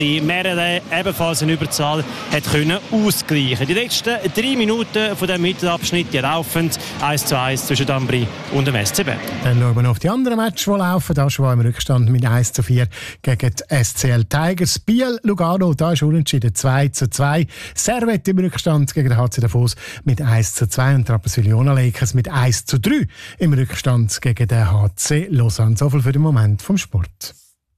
Mehrere ebenfalls in Überzahl hat können ausgleichen. Die letzten 3 Minuten von diesem Mittelabschnitt laufen 1:1 zwischen Ambri und dem SC Bern. Dann schauen wir noch auf die anderen Matches, die laufen. Da schon im Rückstand mit 1:4 gegen die SCL Tigers. Biel Lugano, da ist unentschieden 2:2. Servette im Rückstand gegen den HC Davos mit 1:2 und Rapperswil-Jona Lakers mit 1:3 im Rückstand gegen den HC Lausanne. So viel für den Moment vom Sport.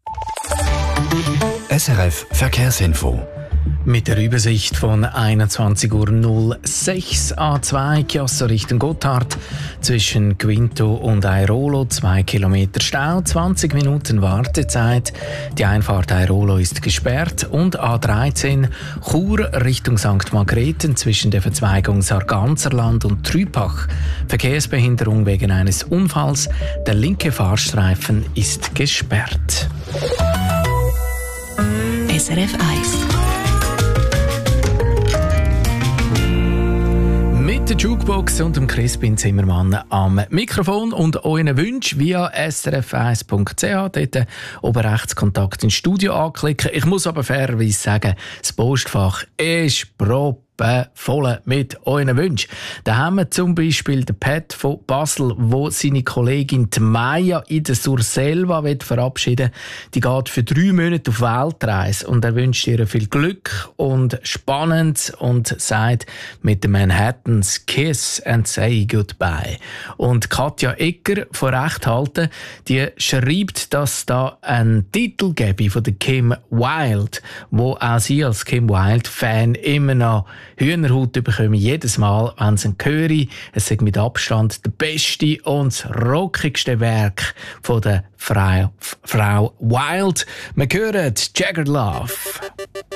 SRF Verkehrsinfo. Mit der Übersicht von 21:06 Uhr A2 Chiasso Richtung Gotthard zwischen Quinto und Airolo 2 Kilometer Stau, 20 Minuten Wartezeit. Die Einfahrt Airolo ist gesperrt und A13 Chur Richtung St. Margrethen zwischen der Verzweigung Sarganserland und Trübach. Verkehrsbehinderung wegen eines Unfalls. Der linke Fahrstreifen ist gesperrt. SRF 1. Mit der Jukebox und dem Crispin Zimmermann am Mikrofon und euren Wünschen via srf1.ch. Dort oben rechts Kontakt ins Studio anklicken. Ich muss aber fairerweise sagen, das Postfach ist voll mit euren Wünschen. Da haben wir zum Beispiel den Pat von Basel, wo seine Kollegin Maya in der Surselva verabschieden will. Die geht für 3 Monate auf Weltreise und er wünscht ihr viel Glück und Spannendes und sagt mit dem Manhattans Kiss and Say Goodbye. Und Katja Egger von Recht halten, die schreibt, dass da ein Titel gäbe von der Kim Wilde, wo auch sie als Kim Wilde-Fan immer noch Hühnerhaut bekomme jedes Mal, wenn sie ihn höre. Es ist mit Abstand der beste und das rockigste Werk von der Frau Wilde. Wir hören Jagger Love.